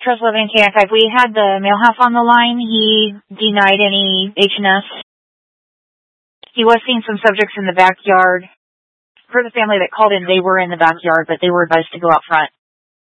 Trust Living KN5. We had the male half on the line. He denied any HNS. He was seeing some subjects in the backyard. For the family that called in, they were in the backyard, but they were advised to go out front.